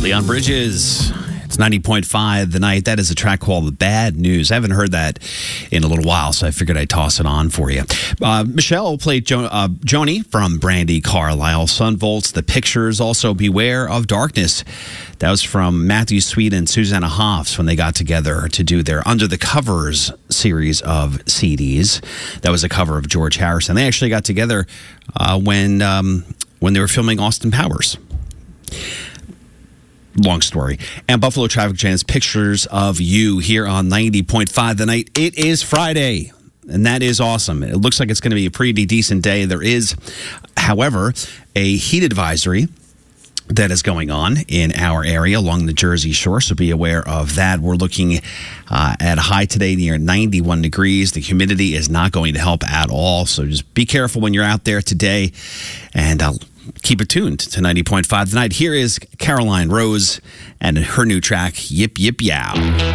Leon Bridges. It's 90.5 The Night. That is a track called Bad News. I haven't heard that in a little while, so I figured I'd toss it on for you. Michelle played Joni from Brandy Carlisle. Sun Volts, The Pictures, also Beware of Darkness. That was from Matthew Sweet and Susanna Hoffs when they got together to do their Under the Covers series of CDs. That was a cover of George Harrison. They actually got together when they were filming Austin Powers. Long story. And Buffalo Traffic Jam's Pictures of You here on 90.5 The Night. It is Friday, and that is awesome. It looks like it's going to be a pretty decent day. There is, however, a heat advisory that is going on in our area along the Jersey Shore, so be aware of that. We're looking at a high today near 91 degrees. The humidity is not going to help at all, so just be careful when you're out there today, and keep it tuned to 90.5 The Night. Here is Caroline Rose and her new track, Yip Yip Yow.